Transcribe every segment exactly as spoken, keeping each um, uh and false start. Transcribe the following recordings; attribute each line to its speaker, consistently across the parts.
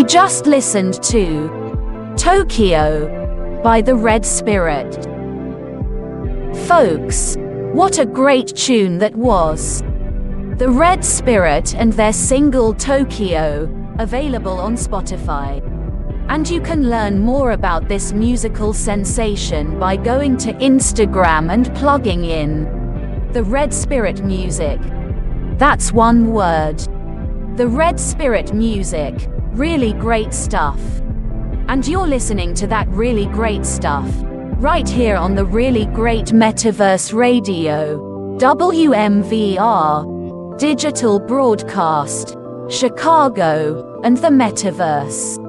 Speaker 1: just listened to Tokyo by the Red Spirit. Folks, what a great tune that was. The Red Spirit and their single Tokyo, available on Spotify. And you can learn more about this musical sensation by going to Instagram and plugging in The Red Spirit Music. That's one word. The Red Spirit Music. Really great stuff. And you're listening to that really great stuff right here on the Really Great Metaverse Radio. W M V R. Digital Broadcast. Chicago and the Metaverse.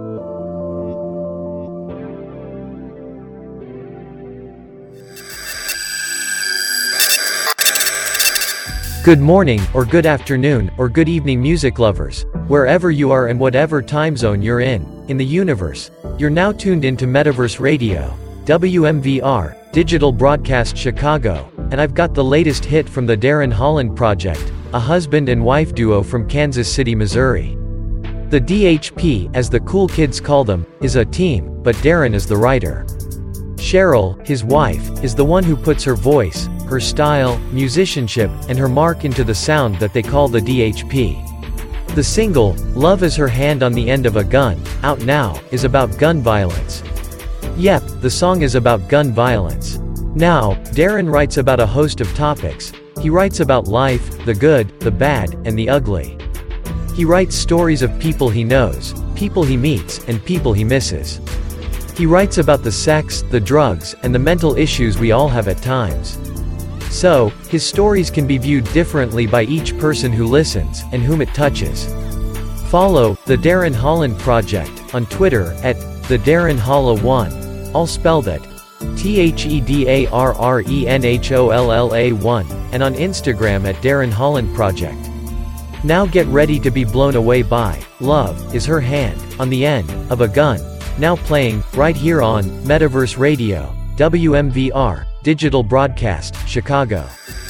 Speaker 2: Good morning, or good afternoon, or good evening, music lovers, wherever you are and whatever time zone you're in, in the universe. You're now tuned into Metaverse Radio, W M V R, Digital Broadcast Chicago, and I've got the latest hit from the Darren Holland Project, a husband and wife duo from Kansas City, Missouri. The D H P, as the cool kids call them, is a team, but Darren is the writer. Cheryl, his wife, is the one who puts her voice, her style, musicianship, and her mark into the sound that they call the D H P. The single, Love Is Her Hand on the End of a Gun, out now, is about gun violence. Yep, the song is about gun violence. Now, Darren writes about a host of topics. He writes about life, the good, the bad, and the ugly. He writes stories of people he knows, people he meets, and people he misses. He writes about the sex, the drugs, and the mental issues we all have at times. So, his stories can be viewed differently by each person who listens, and whom it touches. Follow The Darren Holland Project on Twitter at The Darren Holla one, all spelled at T H E D A R R E N H O L L A one, and on Instagram at Darren Holland Project. Now get ready to be blown away by Love Is Her Hand on the End of a Gun, now playing right here on Metaverse Radio, W M V R, Digital Broadcast, Chicago.